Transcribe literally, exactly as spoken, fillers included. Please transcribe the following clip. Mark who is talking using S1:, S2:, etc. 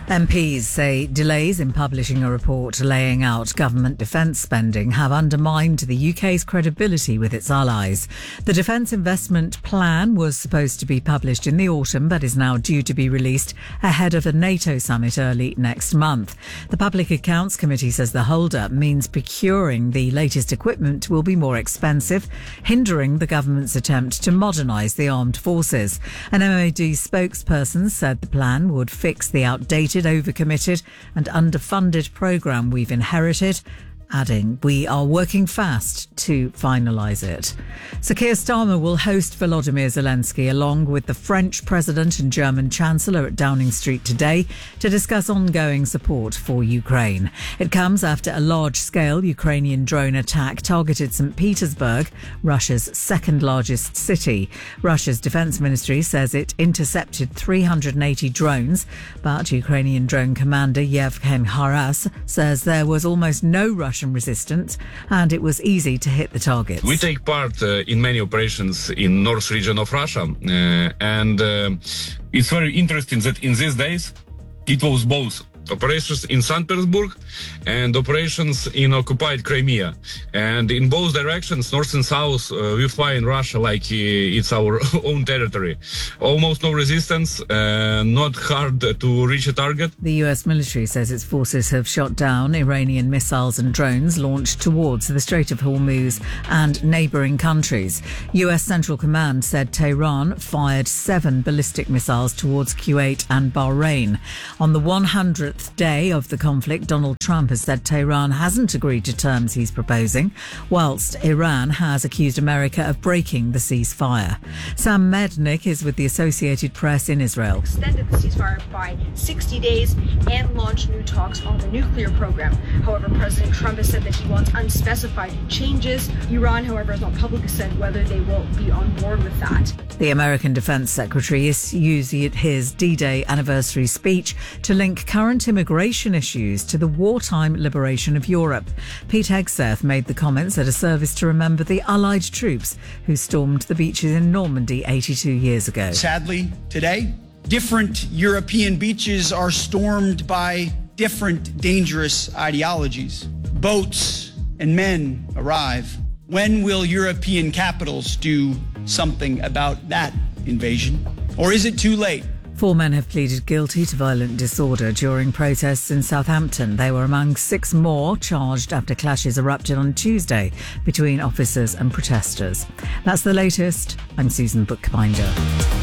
S1: M Ps say delays in publishing a report laying out government defence spending have undermined the U K's credibility with its allies. The Defence Investment Plan was supposed to be published in the autumn but is now due to be released ahead of a NATO summit early next month. The Public Accounts Committee says the hold-up means procuring the latest equipment will be more expensive, hindering the government's attempt to modernise the armed forces. An M O D spokesperson said the plan would fix the outdated, overcommitted and underfunded programme we've inherited, adding, "We are working fast to finalise it." So Keir Starmer will host Volodymyr Zelensky along with the French President and German Chancellor at Downing Street today to discuss ongoing support for Ukraine. It comes after a large-scale Ukrainian drone attack targeted Saint Petersburg, Russia's second-largest city. Russia's defence ministry says it intercepted three hundred eighty drones, but Ukrainian drone commander Yevhen Haras says there was almost no Russian resistance and it was easy to hit the targets.
S2: We take part uh, in many operations in north region of Russia, uh, and uh, it's very interesting that in these days it was both operations in Saint Petersburg and operations in occupied Crimea. And in both directions, north and south, uh, we fly in Russia like uh, it's our own territory. Almost no resistance, uh, not hard to reach a target.
S1: The U S military says its forces have shot down Iranian missiles and drones launched towards the Strait of Hormuz and neighbouring countries. U S Central Command said Tehran fired seven ballistic missiles towards Kuwait and Bahrain. On the one hundredth day of the conflict, Donald Trump has said Tehran hasn't agreed to terms he's proposing, whilst Iran has accused America of breaking the ceasefire. Sam Mednick is with the Associated Press in Israel.
S3: Extended the ceasefire by sixty days and launched new talks on the nuclear program. However, President Trump has said that he wants unspecified changes. Iran, however, has not publicly said whether they will be on board with that.
S1: The American Defense Secretary is using his D-Day anniversary speech to link current immigration issues to the wartime liberation of Europe. Pete Hegseth made the comments at a service to remember the Allied troops who stormed the beaches in Normandy eighty-two years ago.
S4: Sadly, today, different European beaches are stormed by different dangerous ideologies. Boats and men arrive. When will European capitals do something about that invasion? Or is it too late?
S1: Four men have pleaded guilty to violent disorder during protests in Southampton. They were among six more charged after clashes erupted on Tuesday between officers and protesters. That's the latest. I'm Susan Bookbinder.